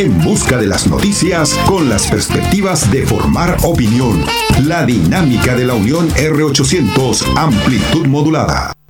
en busca de las noticias con las perspectivas de formar opinión. La dinámica de la Unión R800, amplitud modulada.